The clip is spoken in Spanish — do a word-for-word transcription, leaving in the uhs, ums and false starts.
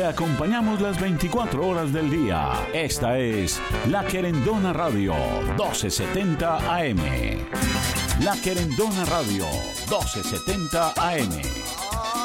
Te acompañamos las veinticuatro horas del día. Esta es La Querendona Radio, doce setenta A M. La Querendona Radio, doce setenta A M.